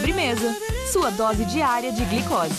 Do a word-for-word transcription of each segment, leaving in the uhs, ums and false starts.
Sobremesa, sua dose diária de glicose.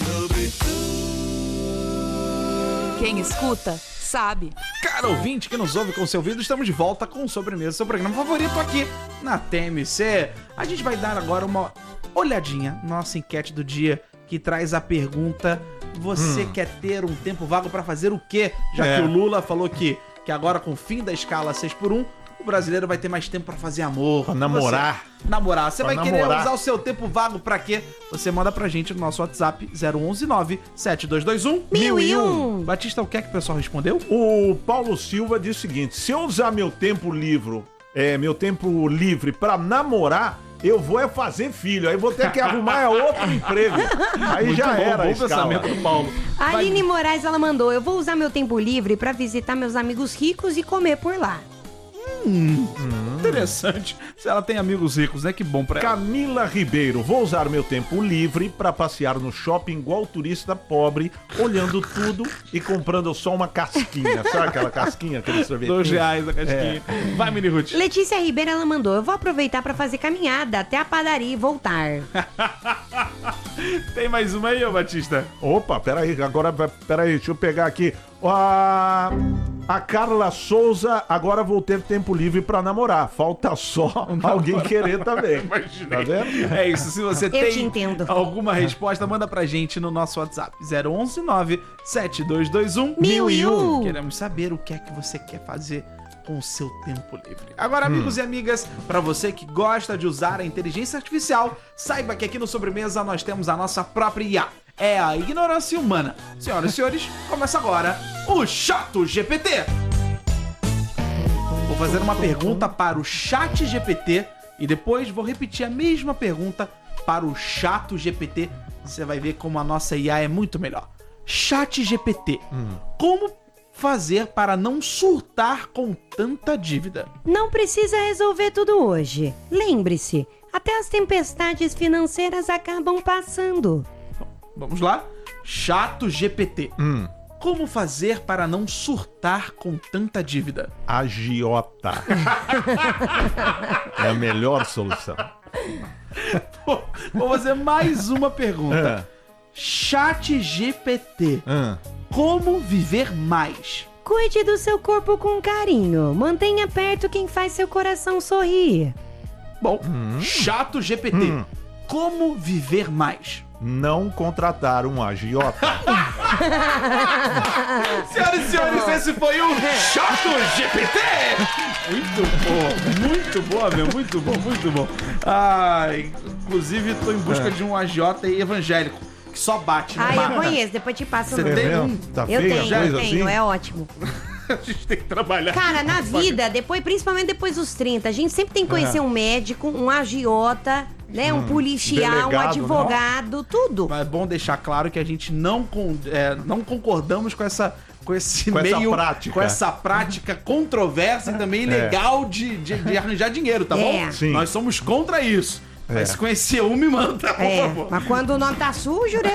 Quem escuta, sabe. Caro ouvinte que nos ouve com seu ouvido, estamos de volta com o Sobremesa, seu programa favorito aqui na T M C. A gente vai dar agora uma olhadinha na nossa enquete do dia, que traz a pergunta: você hum. quer ter um tempo vago pra fazer o quê? Já é. que o Lula falou que, que agora com o fim da escala seis por um, o brasileiro vai ter mais tempo pra fazer amor. Pra namorar. Você, namorar. Você pra vai namorar. querer usar o seu tempo vago pra quê? Você manda pra gente no nosso WhatsApp zero um um nove sete dois dois um mil e um. Batista, o que é que o pessoal respondeu? O Paulo Silva diz o seguinte: se eu usar meu tempo livre, é, meu tempo livre pra namorar, eu vou é fazer filho, aí vou ter que arrumar outro emprego. Aí Muito já bom, era bom a escala. pensamento do Paulo. A Vai... Aline Moraes, ela mandou: eu vou usar meu tempo livre pra visitar meus amigos ricos e comer por lá. Hum, hum. Interessante. Se ela tem amigos ricos, né? Que bom pra ela. Camila Ribeiro: vou usar meu tempo livre pra passear no shopping igual turista pobre, olhando tudo e comprando só uma casquinha. Sabe aquela casquinha, aquele sorvete? Dois reais a casquinha. É. Vai, Mini Ruth. Letícia Ribeiro, ela mandou: eu vou aproveitar pra fazer caminhada até a padaria e voltar. Tem mais uma aí, ô Batista? Opa, peraí, agora, peraí, deixa eu pegar aqui. A, a Carla Souza: agora vou ter tempo livre pra namorar. Falta só alguém querer também. Imaginei. Tá vendo? É isso, se você eu tem te entendo. alguma resposta, manda pra gente no nosso WhatsApp zero um um nove sete dois dois um mil e um. Queremos saber o que é que você quer fazer com o seu tempo livre. Agora, amigos hum. e amigas, pra você que gosta de usar a inteligência artificial, saiba que aqui no Sobremesa nós temos a nossa própria I A. É a ignorância humana. Senhoras e senhores, começa agora o Chato G P T. Vou fazer uma pergunta para o Chat G P T e depois vou repetir a mesma pergunta para o Chato G P T. Você vai ver como a nossa I A é muito melhor. Chat G P T, hum. como fazer para não surtar com tanta dívida? Não precisa resolver tudo hoje. Lembre-se, até as tempestades financeiras acabam passando. Vamos lá? Chato G P T. Hum. Como fazer para não surtar com tanta dívida? Agiota. É a melhor solução. Pô, vou fazer mais uma pergunta. É. Chat G P T. É. Como viver mais? Cuide do seu corpo com carinho. Mantenha perto quem faz seu coração sorrir. Bom, hum. Chato G P T. Hum. Como viver mais? Não contratar um agiota. Senhoras e senhores, esse foi o Chato G P T. Muito bom, muito boa, meu, muito bom, muito bom. Ah, inclusive tô em busca é. de um agiota evangélico que só bate. Ah, eu conheço, depois te passo. Você tem um? Tá eu tenho, eu tenho, assim? É ótimo. A gente tem que trabalhar. Cara, na vida, depois, principalmente depois dos trinta, a gente sempre tem que conhecer é. um médico, um agiota, né? Hum, um policial, delegado, um advogado, não? tudo. Mas é bom deixar claro que a gente não, con- é, não concordamos com essa... Com esse com meio. Essa prática. Com essa prática controversa e também ilegal é. de, de, de arranjar dinheiro, tá é. bom? Sim. Nós somos contra isso. É. Mas se conhecer um, me manda, por é. favor. Mas quando o nome tá sujo, né?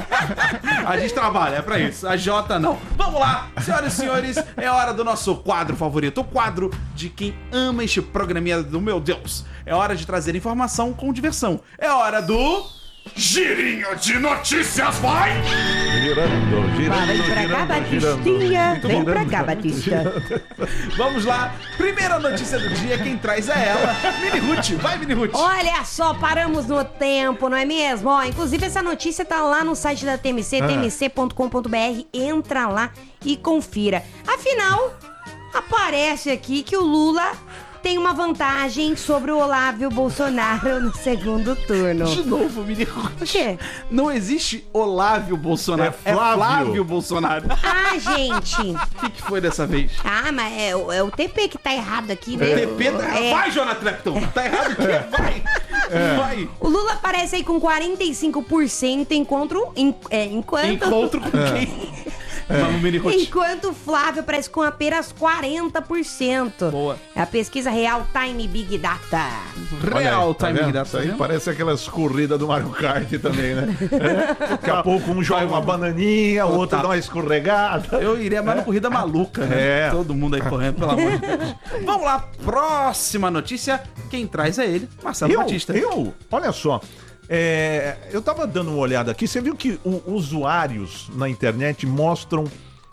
A gente trabalha, é pra isso. A Jota não. Vamos lá, senhoras e senhores, é hora do nosso quadro favorito. O quadro de quem ama este programinha do meu Deus. É hora de trazer informação com diversão. É hora do... Girinho de notícias, vai! Girando, girando, Vem pra cá, Batistinha. Vem pra cá, Batista. Vamos lá. Primeira notícia do dia, quem traz é ela, Mini Ruth. Vai, Mini Ruth. Olha só, paramos no tempo, não é mesmo? Ó, inclusive essa notícia tá lá no site da T M C, ah. t m c ponto com ponto b r. Entra lá e confira. Afinal, aparece aqui que o Lula tem uma vantagem sobre o Olávio Bolsonaro no segundo turno. De novo, Mini Ruth. O quê? Não existe Olávio Bolsonaro. É Flávio, é Flávio Bolsonaro. Ah, gente. O que, que foi dessa vez? Ah, mas é, o- é o T P que tá errado aqui, né? O T P tá... É. Vai, Jonathan Clapton. Tá errado aqui. Vai. É. Vai. O Lula aparece aí com quarenta e cinco por cento enquanto... em- é, enquanto... Encontro com quem? Vamos, Mini Ruth. Enquanto o Flávio aparece com apenas quarenta por cento. Boa. É a pesquisa Real Time Big Data. Real Olha aí, tá timing vendo? da Isso aí parece aquelas corridas do Mario Kart também, né? É. Daqui a pouco um joga uma bananinha, o outro dá uma escorregada. Eu iria mais na corrida maluca, né? É. Todo mundo aí correndo, pelo amor de Deus. Vamos lá, próxima notícia. Quem traz é ele, Marcelo Eu, Batista. eu, olha só, É, eu tava dando uma olhada aqui, você viu que o- usuários na internet mostram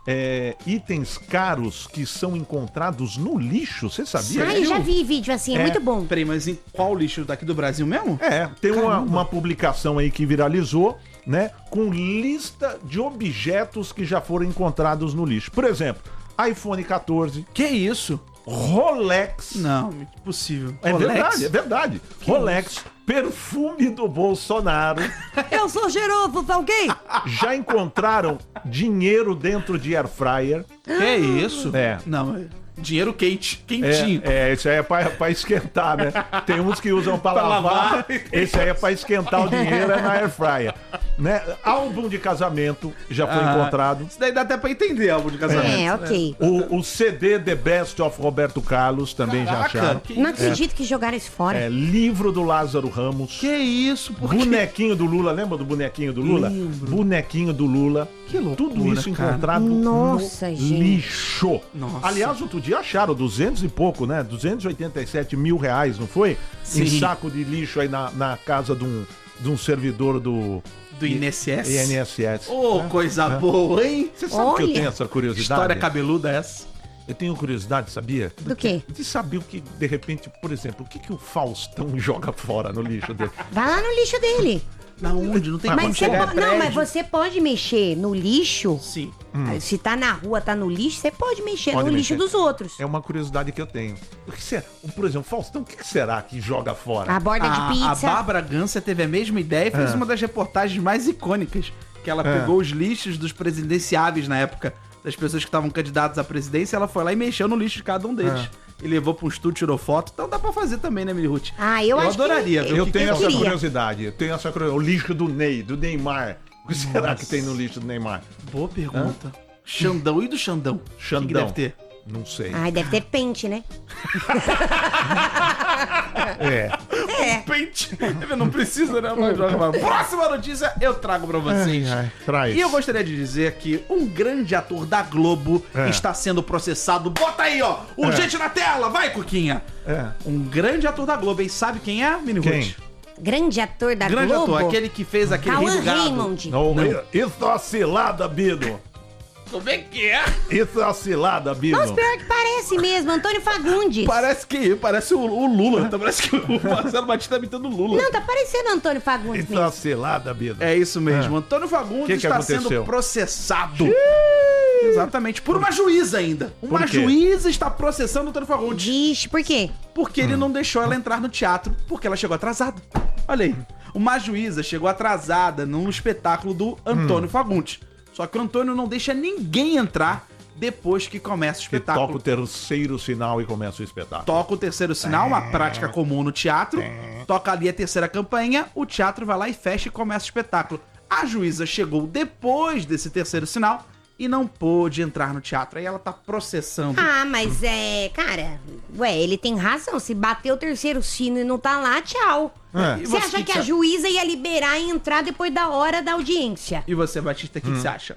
é, itens caros que são encontrados no lixo, você sabia? Ai, já vi vídeo assim, é, É. muito bom. Peraí, mas em qual lixo daqui do Brasil mesmo? É, tem uma, Caramba. uma publicação aí que viralizou, né, com lista de objetos que já foram encontrados no lixo. Por exemplo, iPhone quatorze, Que isso? Rolex. Não, impossível. É Rolex? verdade, é verdade. Rolex, perfume do Bolsonaro. Eu sou cheiroso, tá ok? Já encontraram dinheiro dentro de air fryer. Que isso? É. Não, é dinheiro quente, quentinho. É, é, isso aí é pra, pra esquentar, né? Tem uns que usam pra, Pra lavar. lavar. Esse aí é pra esquentar o dinheiro, é na air fryer. Né? Álbum de casamento já foi Ah, encontrado. Isso daí dá até pra entender álbum de casamento. É, ok. O, o C D The Best of Roberto Carlos também já Caraca, acharam. que, Não acredito que jogaram isso fora. É, livro do Lázaro Ramos. que isso? Por quê? Bonequinho do Lula, lembra do bonequinho do Lula? Lembro. Bonequinho do Lula. Que loucura, Tudo isso cara. encontrado Nossa, no gente. lixo. Nossa. Aliás, outro dia acharam duzentos e pouco, né? duzentos e oitenta e sete mil reais, não foi? Sim. Em saco de lixo aí na, na casa de um, de um servidor do Do I N S S? I N S S. Ô, coisa boa, hein? Você sabe que eu Olha. tenho essa curiosidade? História cabeluda essa. Eu tenho curiosidade, sabia? Do quê? De saber o que, de repente, por exemplo, o que, que o Faustão joga fora no lixo dele. Vai lá no lixo dele. Na onde? Não tem Ah, como Mas você chegar po- Não, prédio. mas você pode mexer no lixo. Sim. Se tá na rua, tá no lixo, você pode mexer Pode no mexer. lixo dos outros. É uma curiosidade que eu tenho. O que será? Por exemplo, Faustão, o que será que joga fora? A borda de A, a pizza. Bárbara Ganser teve a mesma ideia e fez É. uma das reportagens mais icônicas. Que ela É. pegou os lixos dos presidenciáveis na época, das pessoas que estavam candidatas à presidência, ela foi lá e mexeu no lixo de cada um deles. E levou pra um estúdio, tirou foto. Então dá pra fazer também, né, Mili Ruth? Ah, eu, Eu acho adoraria que... ver Eu o que tenho eu essa queria. curiosidade. Eu tenho essa curiosidade. O lixo do Ney, do Neymar. O que será que tem no lixo do Neymar? Boa pergunta. Xandão. E do Xandão? O que que Xandão. deve ter? Não sei. Ai, deve ter pente, né? É. É. Pente. Não precisa, né? Mas joga pra- Próxima notícia eu trago pra vocês. Ai, ai, traz. E eu gostaria de dizer que um grande ator da Globo É. está sendo processado. Bota aí, ó! Urgente na tela! Vai, Cuquinha! É. Um grande ator da Globo, hein? Sabe quem é, Mini Quem? Ruth? Grande ator da Grande Globo. ator, aquele que fez aquele Rei Cauã do Gado. Raymond. Não, Isso é uma cilada, Bido. Como é que é? Isso é uma cilada, Bido. Mas pior que parece mesmo, Antônio Fagundes. Parece que parece o, o Lula. Então parece que o Marcelo Batista tá imitando o Lula. Não, tá parecendo Antônio Fagundes Isso é uma mesmo. cilada, Bido. É isso mesmo. Antônio Fagundes Que que está aconteceu? sendo processado. Exatamente. Por uma juíza ainda. Uma Por quê? juíza está processando o Antônio Fagundes. Vixe, por quê? Porque ele não deixou ela entrar no teatro, porque ela chegou atrasada. Olha aí. Uma juíza chegou atrasada num espetáculo do Antônio Fagundes. Só que o Antônio não deixa ninguém entrar depois que começa o Que toca espetáculo. o terceiro sinal e começa o espetáculo. Toca o terceiro sinal, uma prática comum no teatro. Toca ali a terceira campainha, o teatro vai lá e fecha e começa o espetáculo. A juíza chegou depois desse terceiro sinal e não pôde entrar no teatro. Aí ela tá processando. Ah, mas é... Cara, ué, ele tem razão. Se bater o terceiro sino e não tá lá, tchau. É. E Você acha que a você- juíza ia liberar e entrar depois da hora da audiência? E você, Batista, o que, que você acha?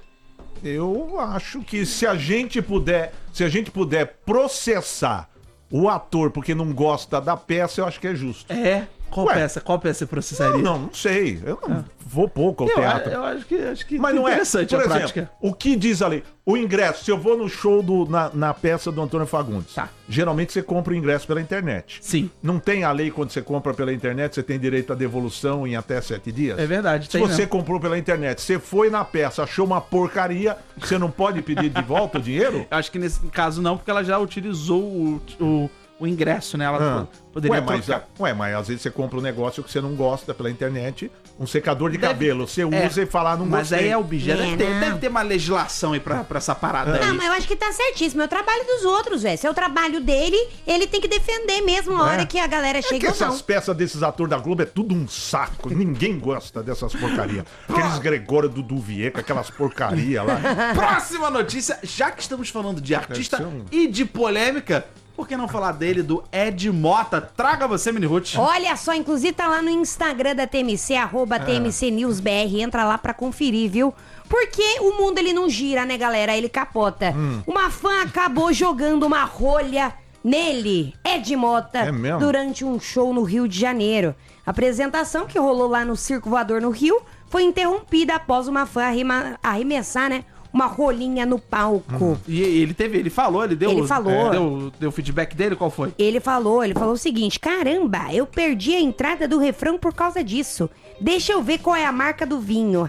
Eu acho que se a gente puder, se a gente puder processar o ator porque não gosta da peça, eu acho que é justo. É? Qual Ué. peça? Qual peça você processaria? Não, não, não sei. Eu não vou pouco ao Eu, teatro. eu acho que, acho que Mas não é. interessante Por a exemplo, prática. o que diz ali? O ingresso, se eu vou no show do, na, na peça do Antônio Fagundes, Tá. geralmente você compra o ingresso pela internet. Sim. Não tem a lei quando você compra pela internet, você tem direito à devolução em até sete dias? É verdade. Se tem você mesmo. comprou pela internet, você foi na peça, achou uma porcaria, você não pode pedir de volta o dinheiro? Eu acho que nesse caso não, porque ela já utilizou o, o, o ingresso, né? Ela Ah. poderia Ué mas, trocar. ué, mas às vezes você compra um negócio que você não gosta pela internet, um secador de Deve- cabelo, você É, usa e fala, não Mas gostei. aí é objeto. É, Deve, ter- não. deve ter uma legislação aí pra, pra essa parada aí. Não, mas eu acho que tá certíssimo. É o trabalho dos outros, velho. Se é o trabalho dele, ele tem que defender mesmo a É. hora que a galera É que chega ou não. essas peças desses atores da Globo é tudo um saco. Ninguém gosta dessas porcarias. Aqueles Gregório do Duvier com aquelas porcarias lá. Próxima notícia, já que estamos falando de artista Deve ser um- e de polêmica, por que não falar dele, do Ed Mota? Traga você, Mini Ruth. Olha só, inclusive tá lá no Instagram da T M C, arroba T M C News B R, entra lá pra conferir, viu? Porque o mundo ele não gira, né, galera? Ele capota. Uma fã acabou jogando uma rolha nele, Ed Mota, É mesmo? durante um show no Rio de Janeiro. A apresentação que rolou lá no Circo Voador no Rio foi interrompida após uma fã arrima- arremessar, né, uma rolinha no palco. E ele teve, ele falou, ele deu, Ele falou. é, deu, deu feedback dele, qual foi? Ele falou, ele falou o seguinte: caramba, eu perdi a entrada do refrão por causa disso. Deixa eu ver qual é a marca do vinho.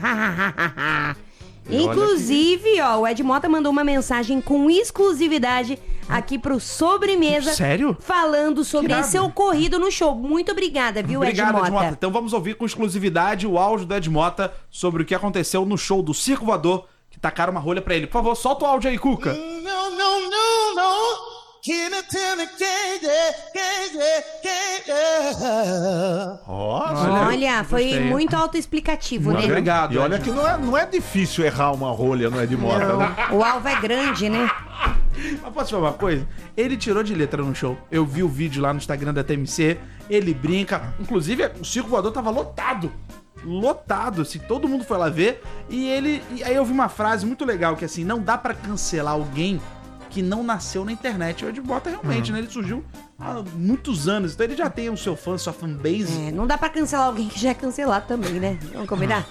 Inclusive, ó, o Ed Mota mandou uma mensagem com exclusividade aqui pro Sobremesa. Sério? Falando sobre Que irado. esse ocorrido no show. Muito obrigada, viu, Obrigado, Ed Mota? Ed Mota. Então vamos ouvir com exclusividade o áudio do Ed Mota sobre o que aconteceu no show do Circo Voador, que tacaram uma rolha pra ele. Por favor, solta o áudio aí, Cuca. No, no, no, no. Candy, candy, candy, candy. Nossa. Olha, foi gostei. muito autoexplicativo, Muito né? obrigado. E olha Ed. que não é, não é difícil errar uma rolha no Ed Mota, né? Não, o alvo é grande, né? Mas posso te falar uma coisa? Ele tirou de letra no show. Eu vi o vídeo lá no Instagram da T M C. Ele brinca. Inclusive, o Circo Voador tava lotado. Lotado, assim, todo mundo foi lá ver. E ele. E aí eu vi uma frase muito legal: que assim, não dá pra cancelar alguém que não nasceu na internet. O Ed Mota realmente, né? Ele surgiu há muitos anos. Então ele já tem o seu fã, sua fanbase. É, não dá pra cancelar alguém que já é cancelado também, né? Vamos combinar?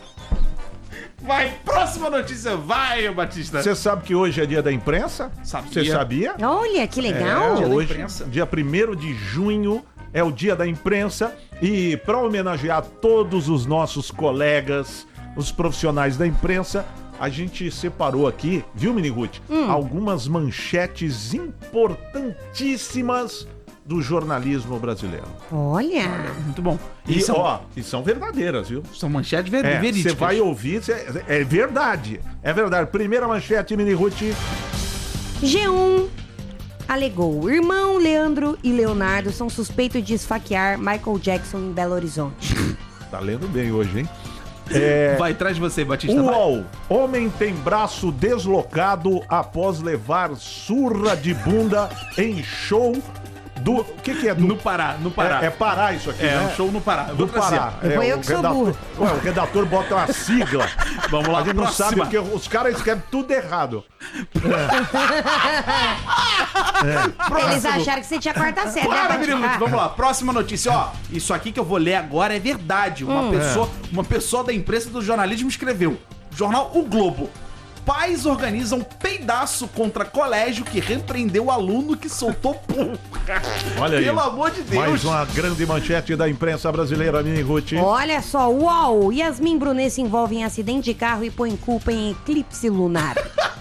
Vai, próxima notícia, vai, ô Batista. Você sabe que hoje é dia da imprensa? Sabia. Você sabia? Olha, que legal. É, Dia da hoje, imprensa. dia primeiro de junho, é o dia da imprensa. E para homenagear todos os nossos colegas, os profissionais da imprensa, a gente separou aqui, viu, Miniguti? Hum. Algumas manchetes importantíssimas do jornalismo brasileiro. Olha. Muito bom. E, E são, ó, e são verdadeiras, viu? são manchetes ver, É, você verídicas. vai ouvir, cê- é verdade. É verdade. Primeira manchete, Miniguti. G um alegou: irmão Leandro e Leonardo são suspeitos de esfaquear Michael Jackson em Belo Horizonte. Tá lendo bem hoje, hein? É, Vai atrás de você, Batista. vai. UOL. Homem tem braço deslocado após levar surra de bunda em show do... O que que é? Do... No Pará, no Pará. É, é Pará isso aqui, É, né? um show no Pará. Eu Do vou trazer. Pará. Foi É, eu o que sou redator, burro. Ué, o redator bota uma sigla. Vamos lá, A gente não próxima. sabe porque os caras escrevem tudo errado. Eles acharam que você tinha quarta série, né, Para, Batista? Miriam, vamos lá. Próxima notícia, ó. Isso aqui que eu vou ler agora é verdade. Uma, Hum. pessoa, uma pessoa da imprensa do jornalismo escreveu. Jornal O Globo. Pais organizam peidaço contra colégio que repreendeu aluno que soltou pum. Olha aí. Pelo amor de Deus. Mais uma grande manchete da imprensa brasileira, Miniguti. Olha só, uau! Yasmin Brunet se envolve em acidente de carro e põe culpa em eclipse lunar.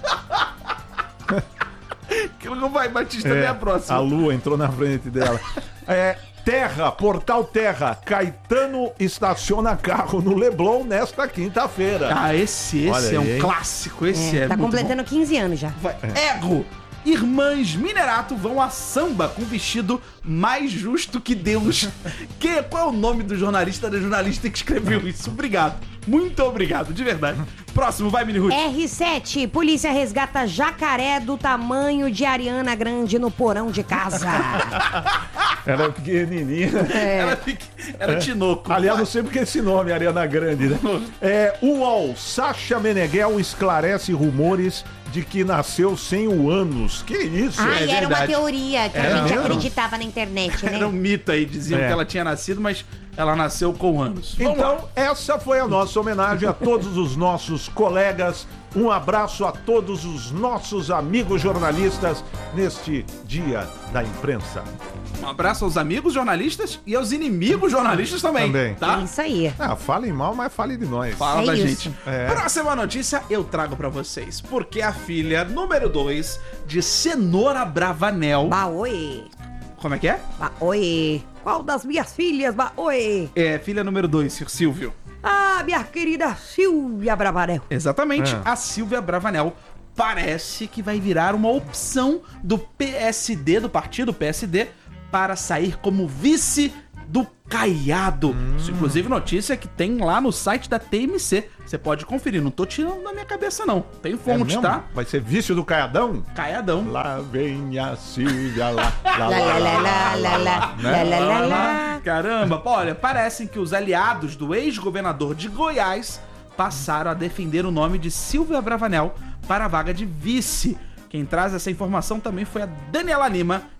Que não vai, Batista, É, é, a próxima. a lua entrou na frente dela. É, Terra, Portal Terra. Caetano estaciona carro no Leblon nesta quinta-feira. Ah, esse, esse Olha é aí, um hein? clássico. Esse é, tá muito completando quinze anos já. bom. Vai. Erro. Irmãs Minerato vão a samba com vestido mais justo que Deus. Que, qual é o nome do jornalista da jornalista que escreveu isso? Obrigado. Muito obrigado, de verdade. Próximo, vai, Mini Ruth. R sete, polícia resgata jacaré do tamanho de Ariana Grande no porão de casa. Era pequenininha. Era, fique- era Tinoco. Aliás, Vai. não sei porque esse nome, Ariana Grande, né? É, UOL, Sacha Meneghel esclarece rumores de que nasceu sem o ânus. Que isso? Ai, é era uma verdade. teoria que Era a gente mesmo? acreditava na internet, né? Era um mito aí, diziam É. que ela tinha nascido, mas ela nasceu com anos. Vamos lá. Então, essa foi a nossa homenagem a todos os nossos colegas. Um abraço a todos os nossos amigos jornalistas neste Dia da Imprensa. Um abraço aos amigos jornalistas e aos inimigos jornalistas também. Também. É Tá? isso aí. Ah, falem mal, mas falem de nós. Fala É da isso. gente. É. Próxima notícia eu trago pra vocês. Porque a filha número dois de Cenoura Bravanel. Bah, oi. Como é que é? Bah, oi. Qual das minhas filhas? Bah, oi. É, filha número dois, Sir Silvio. Ah, minha querida Silvia Bravanel. Exatamente. É. A Silvia Bravanel parece que vai virar uma opção do P S D, do partido P S D, para sair como vice do Caiado. Hum. Isso, inclusive, notícia que tem lá no site da T M C. Você pode conferir. Não tô tirando da minha cabeça, não. Tem É fonte, mesmo? tá? Vai ser vício do Caiadão? Caiadão. Lá vem a Silvia, lá, lá, Lá, lá, lá, lá, lá, lá, lá, lá, lá, lá, lá, lá. Caramba, pô, olha, parecem que os aliados do ex-governador de Goiás passaram a defender o nome de Silvia Bravanel para a vaga de vice. Quem traz essa informação também foi a Daniela Lima,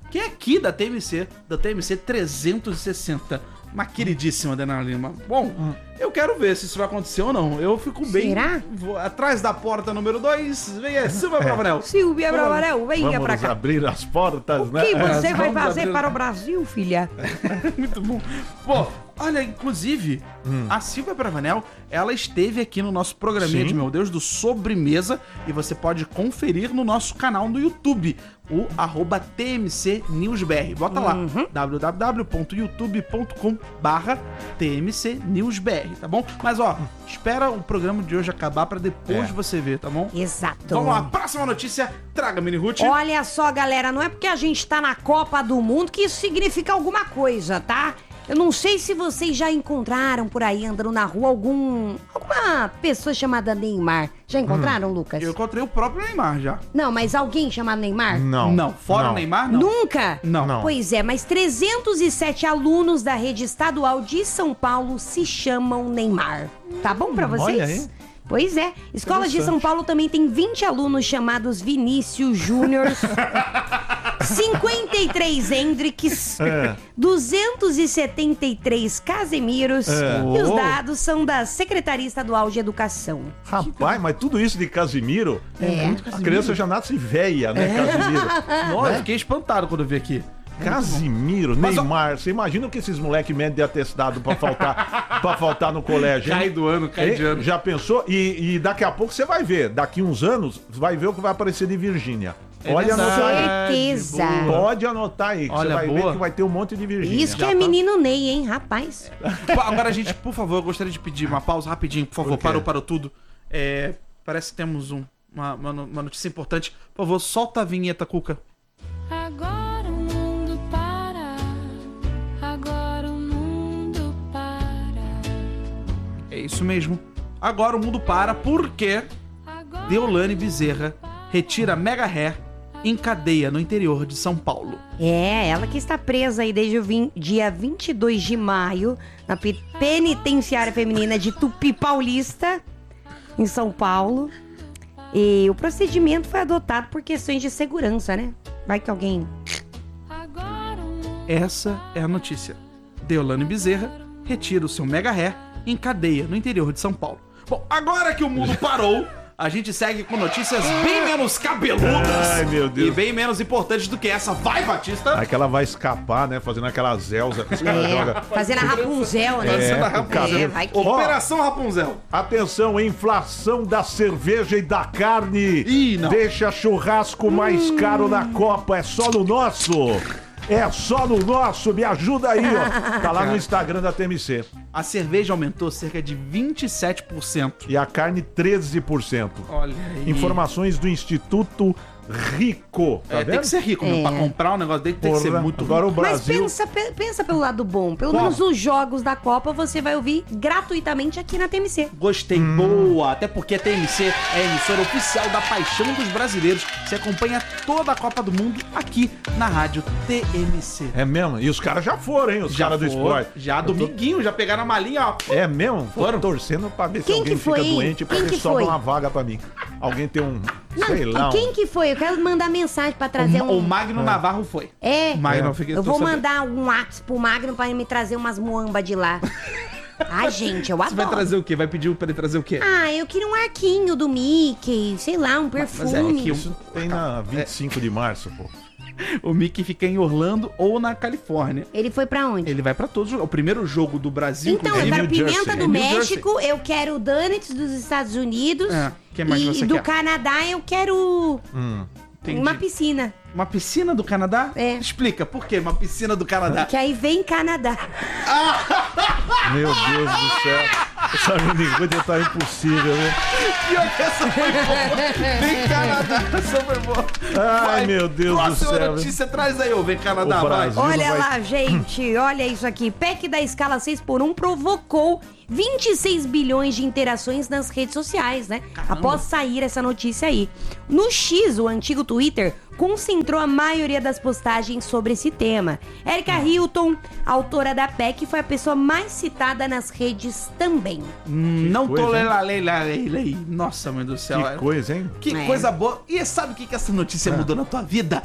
que é aqui da T M C, da T M C trezentos e sessenta. Uma queridíssima Dana Lima. Bom, eu quero ver se isso vai acontecer ou não. Eu fico bem... Será? Vou atrás da porta número dois. Vem aí, Silvia Bravanel. Silvia Bravanel, venha pra Vamos cá. abrir as portas, O né? que você É, vai vamos fazer abrir- para o Brasil, filha? Muito bom. Pô, olha, inclusive, a Silvia Bravanel, ela esteve aqui no nosso programinha Sim. de Meu Deus do Sobremesa e você pode conferir no nosso canal no YouTube, o arroba T M C News B R. Bota lá, w w w ponto youtube ponto com barra T M C News B R, tá bom? Mas ó, espera o programa de hoje acabar pra depois É. você ver, tá bom? Exato. Vamos lá, próxima notícia, traga, Mini Ruth. Olha só, galera, não é porque a gente tá na Copa do Mundo que isso significa alguma coisa, tá? Eu não sei se vocês já encontraram por aí, andando na rua, algum... alguma pessoa chamada Neymar. Já encontraram, Lucas? Eu encontrei o próprio Neymar já. Não, mas alguém chamado Neymar? Não. Não, fora não. o Neymar, não. Nunca? Não. Não. Pois é, mas trezentos e sete alunos da rede estadual de São Paulo se chamam Neymar. Tá bom pra vocês? olha aí. Pois é. Escola de São Paulo também tem vinte alunos chamados Vinícius Júnior, cinquenta e três Hendrix, É. duzentos e setenta e três Casemiros É. e os Oh. dados são da Secretaria Estadual de Educação. Rapaz, mas tudo isso de Casimiro, É. muito a Casimiro. criança já nasce velha, né, Casimiro? Nossa, eu fiquei espantado quando eu vi aqui. Casimiro, Mas, ó- Neymar, você imagina o que esses moleques medem de atestado pra faltar, pra faltar no colégio, hein? Cai do ano, cai Hein? de ano. Já pensou? E, e daqui a pouco você vai ver, daqui uns anos, vai ver o que vai aparecer de Virgínia. É Pode verdade. anotar aí. Certeza. boa. Pode anotar aí, que Olha, você vai boa. ver que vai ter um monte de Virgínia. Isso que Já é tá. menino Ney, hein, rapaz? Pô, agora, gente, por favor, eu gostaria de pedir uma pausa rapidinho, por favor. Por quê? Parou, parou tudo. É, parece que temos um, uma, uma, uma notícia importante. Por favor, solta a vinheta, Cuca. Agora o mundo para, agora o mundo para, É isso mesmo. Agora o mundo para porque agora Deolane Bezerra retira Mega Hair em cadeia no interior de São Paulo. É, ela que está presa aí desde o vin- dia vinte e dois de maio na pe- penitenciária feminina de Tupi Paulista, em São Paulo. E o procedimento foi adotado por questões de segurança, né? Vai que alguém... agora o mundo Essa é a notícia. Deolane Bezerra retira o seu Mega Hair em cadeia no interior de São Paulo. Bom, agora que o mundo parou, a gente segue com notícias bem menos cabeludas. Ai, meu Deus. E bem menos importantes do que essa. Vai, Batista! Aí que ela vai escapar, né? Fazendo aquela Zelza que os caras É, jogam. fazendo a Rapunzel, né? Fazendo a É, Rapunzel. É, vai que... Operação Rapunzel. Atenção, inflação da cerveja e da carne. Ih, não. Deixa churrasco mais caro na Copa. É só no nosso. É só no nosso. Me ajuda aí, ó. Tá lá no Instagram da T M C. A cerveja aumentou cerca de vinte e sete por cento. E a carne, treze por cento. Olha aí. Informações do Instituto Rico. Tá É, vendo? tem que ser rico, meu. É. Pra comprar um negócio dele tem que ser Porra, muito agora rico. o Mas Brasil... pensa, pe- pensa pelo lado bom. Pelo Qual? menos os jogos da Copa você vai ouvir gratuitamente aqui na T M C. Gostei, boa. Até porque a T M C é a emissora oficial da paixão dos brasileiros. Você acompanha toda a Copa do Mundo aqui na rádio T M C. É mesmo? E os caras já foram, hein? Os caras do foi, esporte. Já Eu tô- dominguinho, já pegaram a malinha, ó. É mesmo? Foram. Tô torcendo pra ver se Quem alguém que foi, fica hein? doente pra Quem ver que se sobra foi? uma vaga pra mim. Alguém tem um... Não, sei lá. e quem que foi? Eu quero mandar mensagem pra trazer O, o um... Magno Navarro foi. É, Magno, É. fiquei eu vou tô sabendo. mandar um WhatsApp pro Magno pra ele me trazer umas muamba de lá. Ai, gente, eu Você adoro. vai trazer o quê? Vai pedir pra ele trazer o quê? Ah, eu queria um arquinho do Mickey, sei lá, um mas é perfume. que eu- Isso tem na vinte e cinco de março, pô. O Mickey fica em Orlando ou na Califórnia. Ele foi pra onde? Ele vai pra todos. O primeiro jogo do Brasil. Então, inclusive, eu New quero Jersey. pimenta É do New México, eu quero donuts dos Estados Unidos. É, que mais e você do quer? Canadá eu quero Entendi. uma piscina. Uma piscina do Canadá? É. Explica, por que uma piscina do Canadá? Que aí vem Canadá. Meu Deus do céu. Essa minigude tá impossível, né? Pior que essa foi boa. Vem Canadá, essa foi boa. Ai, meu Deus do Próxima céu. notícia, traz aí, ô. Vem Canadá, O vai. Brasil. Olha vai- lá, gente, olha isso aqui. P E C da escala seis por um provocou vinte e seis bilhões de interações nas redes sociais, né? Após sair essa notícia aí. No X, o antigo Twitter, concentrou a maioria das postagens sobre esse tema. Erika Hilton, autora da P E C, foi a pessoa mais citada nas redes também. Hum, não coisa, tô hein? lei, lei, lei, lei. Nossa, mãe do céu. Que coisa, hein? Que É. coisa boa. E sabe o que, que essa notícia mudou na tua vida?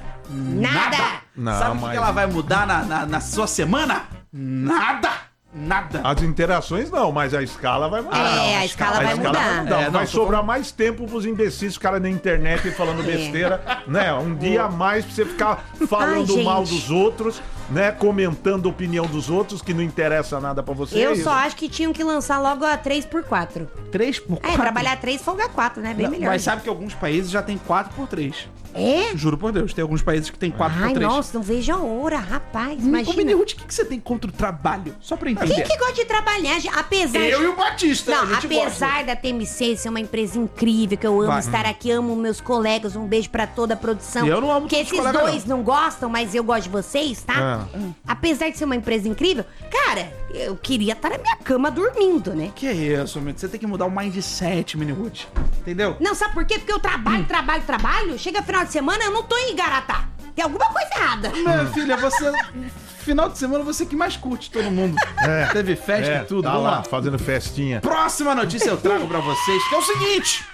Nada. Não, sabe o que, mas- que ela vai mudar na, na, na sua semana? Nada. Nada. As interações não, mas a escala vai mudar. É, não. a escala vai mudar. É, não, vai tô sobrar mais tempo pros imbecis ficarem na internet falando besteira, né? Um dia a mais pra você ficar falando Ai, mal gente. dos outros, né? Comentando a opinião dos outros, que não interessa nada pra você. Eu é isso. só acho que tinham que lançar logo a três por quatro. três por É, quatro. trabalhar três, folga quatro, né? Bem Não, melhor. Mas sabe que alguns países já tem quatro por três. É? Juro por Deus, tem alguns países que tem quatro Ai, por três. nossa, não vejo a hora, rapaz. Hum, Ô, Imagina. Minirute, o que, que você tem contra o trabalho? Só pra eu entender. Quem que gosta de trabalhar, gente? Apesar Eu de... e o Batista, Não, a gente apesar gosta. da T M C ser uma empresa incrível, que eu amo Vai. estar aqui, amo meus colegas, um beijo pra toda a produção. Eu não amo Que todos os esses colegas, dois não. gostam, mas eu gosto de vocês, tá? Ah. Apesar de ser uma empresa incrível, cara, eu queria estar na minha cama dormindo, né? Que isso, meu? Você tem que mudar o mindset, Minirute. Entendeu? Não, sabe por quê? Porque eu trabalho, trabalho, trabalho, chega final de semana, eu não tô em Igaratá. Tem alguma coisa errada. Minha filha, você... Final de semana você que mais curte todo mundo. É. Teve festa É, e tudo. tá Vamos lá, lá. fazendo festinha. Próxima notícia eu trago pra vocês, que é o seguinte.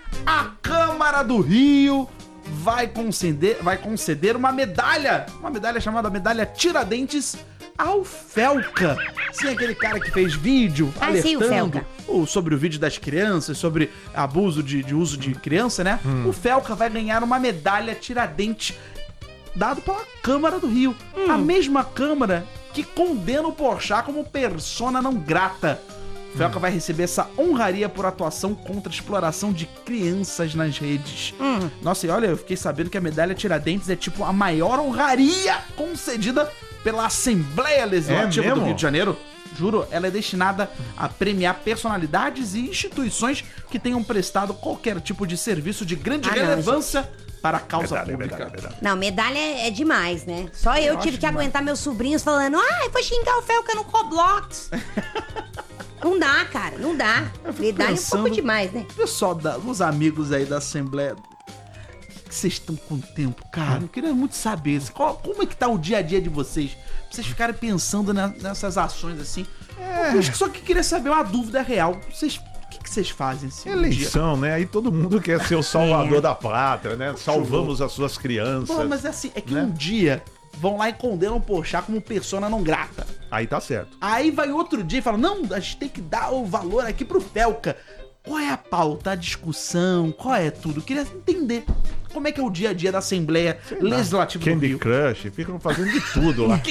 A Câmara do Rio vai conceder, vai conceder uma medalha, uma medalha chamada Medalha Tiradentes ao Felca. Sim, aquele cara que fez vídeo Ah, sim, o alertando Felca. o- sobre o vídeo das crianças, sobre abuso de, de uso de criança, né? Hum. O Felca vai ganhar uma medalha Tiradentes dado pela Câmara do Rio. Hum. A mesma Câmara que condena o Porchat como persona não grata. O Felca vai receber essa honraria por atuação contra a exploração de crianças nas redes. Hum. Nossa, e olha, eu fiquei sabendo que a medalha Tiradentes é tipo a maior honraria concedida pela Assembleia Legislativa É do mesmo? Rio de Janeiro. Juro, ela é destinada a premiar personalidades e instituições que tenham prestado qualquer tipo de serviço de grande Ah, não, relevância para a causa Verdade, pública. verdade, verdade. Não, medalha é, é demais, né? Só eu, Eu tive acho que demais. aguentar meus sobrinhos falando, ai, vou xingar o Felca no Roblox. Não dá, cara, não dá. fico Medalha é um pensando- pouco demais, né? Pessoal, da, os amigos aí da Assembleia, o que vocês estão com tempo, cara? Eu queria muito saber qual- como é que tá o dia a dia de vocês. Pra vocês ficarem pensando ne- nessas ações assim. É. Eu acho que só que queria saber uma dúvida real. Vocês, o que, que vocês fazem assim? no dia? Eleição, né? Aí todo mundo quer ser o salvador É. da pátria, né? Salvamos as suas crianças. Pô, mas é assim, é que né? um dia vão lá e condenam o Porchat como persona não grata. Aí tá certo. Aí vai outro dia e fala, não, a gente tem que dar o valor aqui pro Felca. Qual é a pauta, a discussão, qual é tudo? Eu queria entender como é que é o dia a dia da Assembleia Legislativa do Candy Rio. Crush, ficam fazendo de tudo lá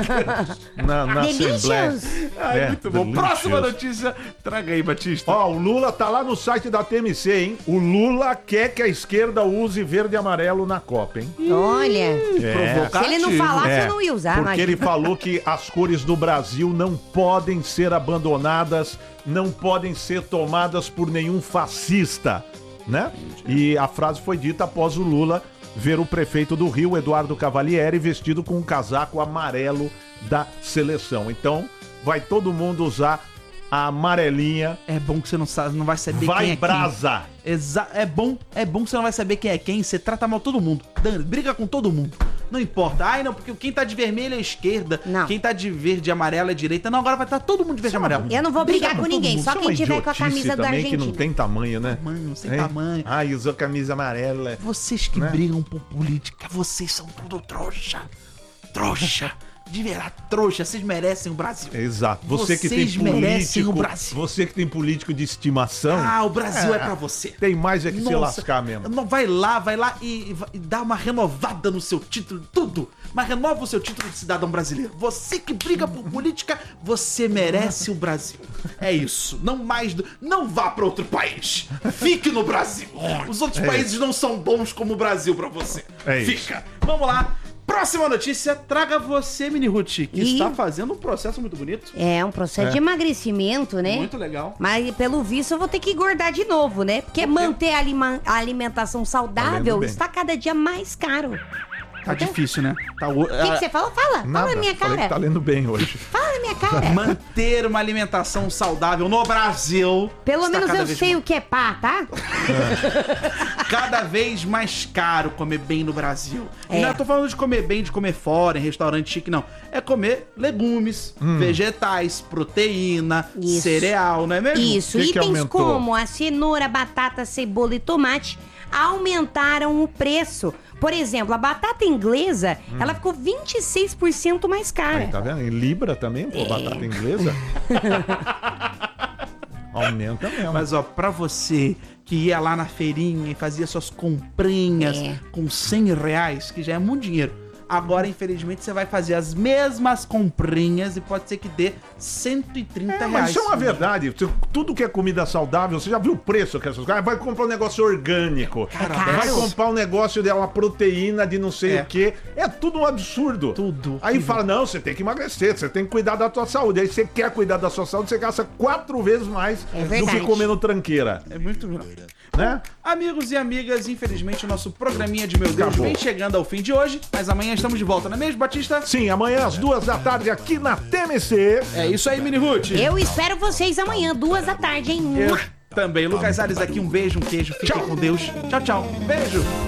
na, na Assembleia. Delicious. Ai, É, muito bom. delicious. Próxima notícia, traga aí, Batista. Ó, o Lula tá lá no site da T M C, hein? O Lula quer que a esquerda use verde e amarelo na Copa, hein? Olha, É. se ele não falasse, É, eu não ia usar, porque mas... ele falou que as cores do Brasil não podem ser abandonadas, não podem ser tomadas por nenhum fascista, né? E a frase foi dita após o Lula ver o prefeito do Rio, Eduardo Cavalieri, vestido com um casaco amarelo da seleção. Então, vai todo mundo usar a amarelinha. É bom que você não sabe, não vai saber Vai quem é brasa! quem. Exa é bom, é bom que você não vai saber quem é quem, você trata mal todo mundo. Dane, briga com todo mundo. Não importa. Ai, não, porque quem tá de vermelho é esquerda, Não. quem tá de verde e amarelo é direita. Não, agora vai estar todo mundo de verde e amarelo. Eu não vou brigar com todo ninguém, mundo. só Isso é quem uma tiver com a idiotice camisa da também Argentina. que não tem tamanho, né? Tamanho, sem Hein? tamanho. Ai, usou camisa amarela. Vocês que Né? brigam por política, vocês são tudo trouxa. Trouxa. De verdade, trouxa. Vocês merecem o Brasil. Exato. Você que tem Vocês merecem político, o Brasil. você que tem político de estimação, Ah, o Brasil é, pra você. tem mais é que se Nossa, lascar mesmo. Não, vai lá, vai lá e, e vai- e dá uma renovada no seu título, tudo. Mas renova o seu título de cidadão brasileiro. Você que briga por política, você merece o Brasil. É isso. Não mais do... Não vá pra outro país. Fique no Brasil. Os outros É países não são bons como o Brasil pra você. É isso. Fica. Vamos lá. Próxima notícia, traga você, Mini Ruth, que Ih. está fazendo um processo muito bonito. É, um processo É. de emagrecimento, né? Muito legal. Mas pelo visto eu vou ter que engordar de novo, né? Porque manter a, alima- a alimentação Tá saudável vendo bem. está cada dia mais caro. Tá difícil, né? Tá, o- O que, que você falou? Fala, Nada, fala na minha falei que tá cara. lendo bem hoje. Fala na minha cara. Manter uma alimentação saudável no Brasil. Pelo está menos cada eu vez sei o que é pá, tá? cada vez mais caro comer bem no Brasil. E É. não eu tô falando de comer bem, de comer fora, em restaurante chique, não. É comer legumes, vegetais, proteína, Isso. cereal, não é mesmo? Isso, Que que itens aumentou? como a cenoura, batata, cebola e tomate aumentaram o preço. Por exemplo, a batata inglesa, ela ficou vinte e seis por cento mais cara. Aí, tá vendo? Em Libra também, pô, batata inglesa. Aumenta mesmo. Mas ó, pra você que ia lá na feirinha e fazia suas comprinhas É. com cem reais, que já é muito dinheiro. Agora, infelizmente, você vai fazer as mesmas comprinhas e pode ser que dê cento e trinta É, reais. mas isso é uma verdade. Tu- Tudo que é comida saudável, você já viu o preço que essas coisas? Vai comprar um negócio orgânico. Cara, vai caro. comprar um negócio de uma proteína de não sei É. o quê. É tudo um absurdo. Tudo. Aí fala, não, você tem que emagrecer, você tem que cuidar da tua saúde. Aí você quer cuidar da sua saúde, você gasta quatro vezes mais É do verdade. que comendo tranqueira. É muito melhor. Né? Amigos e amigas, infelizmente o nosso programinha de Meu Deus Acabou. vem chegando ao fim de hoje, mas amanhã estamos de volta, não é mesmo, Batista? Sim, amanhã às duas da tarde aqui na T M C. É isso aí, Mini Ruth. Eu espero vocês amanhã, duas da tarde, hein? Eu também. Lucas Salles aqui, um beijo, um queijo, fiquem com Deus. Tchau, tchau. Beijo.